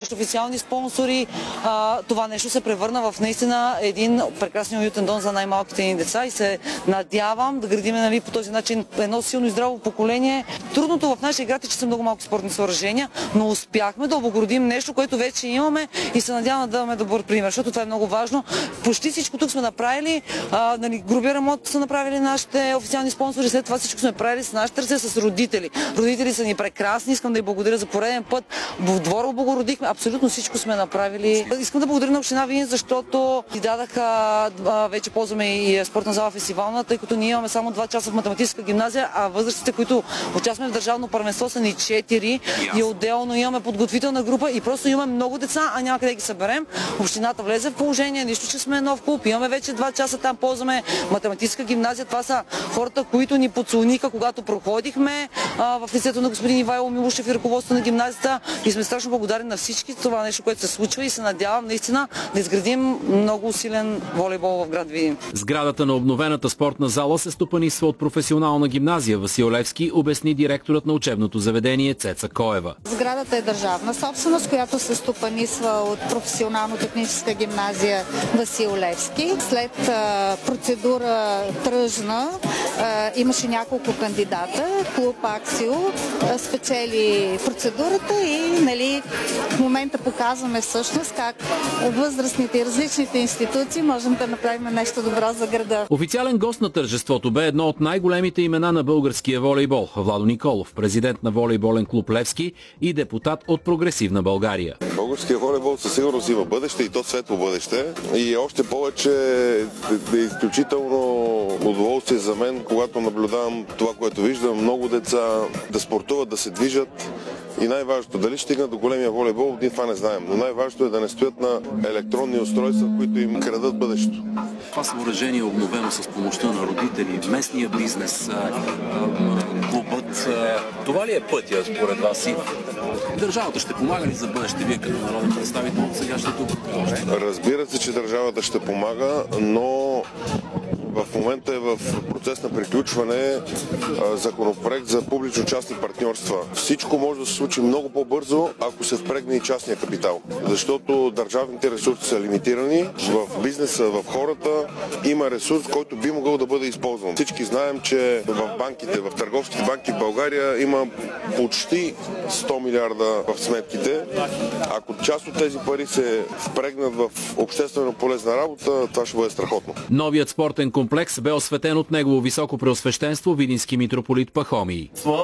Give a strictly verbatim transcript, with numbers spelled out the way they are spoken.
официални спонсори. А, това нещо се превърна в наистина един прекрасен уютен дом за най-малките ни деца и се надявам да градим, нали, по този начин едно силно и здраво поколение. Трудното в нашия град е, че са много малки спортни съоръжения, но успяхме да облагородим нещо, което вече имаме и се надявам да даваме добър пример, защото това е много важно. Почти всичко тук сме направили, а, нали, грубия ремонт са направили нашите официални спонсори, след това всичко сме правили с нашите ръце, с родители. Родители са ни прекрасни, искам да й благодаря за пореден път. В двора облагородихме, абсолютно всичко сме направили. Искам да благодаря на община Видин, защото ни дадаха, а, вече ползваме и спортна зала фестивална, тъй като ние имаме само два часа в математическа гимназия, а възрастите, които участваме в държавно първенство, са ни четири и отделно имаме подготвителна група и просто имаме много деца, а няма къде ги съберем. Общината влезе в положение, нищо, че сме нов клуб, имаме вече два часа там, ползваме математическа гимназия. Това са хората, които ни подслониха, когато проходихме а, в лицето на господин Ивайло Милушев и ръководството на гимназията и сме страшно благодарни на всички това нещо, което се случва и се надявам наистина да изградим много силен волейбол в град Видин. Сградата на обновената спортна зала се стопанисва от професионална гимназия. Васил Левски обясни директорът на учебното заведение Цеца Коева. Сградата е държавна собственост, която се стопанисва от професионално-техническа гимназия Васил Левски. След а, процедура тръжна а, имаше няколко кандидата. Клуб Аксио а, спечели процедурата и, нали, в момента показваме всъщност как възрастните и различните институции можем да направим нещо добро за града. Официален гост на тържеството бе едно от най-големите имена на българския волейбол – Владо Николов, президент на волейболен клуб Левски и депутат от Прогресивна България. Българския волейбол със сигурност има бъдеще и то светло бъдеще. И още повече е изключително удоволствие за мен, когато наблюдавам това, което виждам. Много деца да спортуват, да се движат. И най-важното, дали ще стигнат до големия волейбол, ние това не знаем. Но най-важното е да не стоят на електронни устройства, които им крадат бъдещето. Това съоръжение е обновено с помощта на родители, местния бизнес, клубът. Това ли е пътя според вас? И държавата ще помага ли за бъдеще, вие като народен представител от сегашното? Разбира се, че държавата ще помага, но в момента е в процес на приключване законопроект за публично-частни партньорства. Всичко може да се случи много по-бързо, ако се впрегне и частния капитал. Защото държавните ресурси са лимитирани. В бизнеса, в хората има ресурс, който би могъл да бъде използван. Всички знаем, че в банките, в търговските банки в България има почти сто милиарда в сметките. Ако част от тези пари се впрегнат в обществено полезна работа, това ще бъде страхотно. Новият спортен комплекс бе осветен от негово високо преосвещенство видински митрополит Пахомий.